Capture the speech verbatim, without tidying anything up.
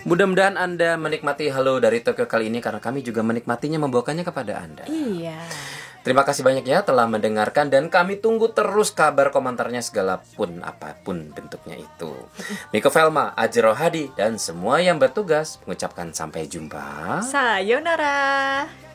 Mudah-mudahan Anda menikmati Halo dari Tokyo kali ini, karena kami juga menikmatinya membawakannya kepada Anda. Iya. Terima kasih banyak ya telah mendengarkan, dan kami tunggu terus kabar komentarnya segala pun apapun bentuknya itu. Miko Velma, Ajero Hadi, dan semua yang bertugas mengucapkan sampai jumpa. Sayonara.